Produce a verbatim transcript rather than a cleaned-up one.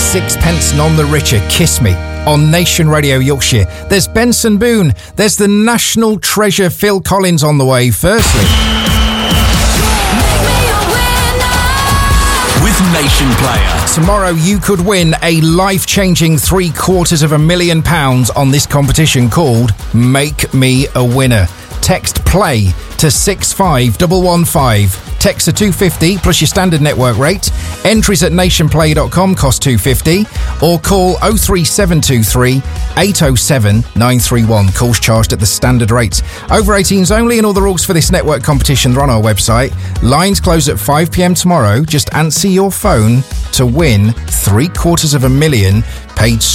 Sixpence None the Richer, Kiss Me, on Nation Radio Yorkshire. There's Benson Boone. There's the national treasure Phil Collins on the way, firstly. With Nation Player. Tomorrow you could win a life-changing three quarters of a million pounds on this competition called Make Me a Winner. Text PLAY to six five one one five. Text to two fifty plus your standard network rate. Entries at nationplay dot com cost two fifty, or call oh three seven two three eight oh seven nine three one. Calls charged at the standard rate. Over eighteens only, and all the rules for this network competition are on our website. Lines close at five p m tomorrow. Just answer your phone to win three quarters of a million paid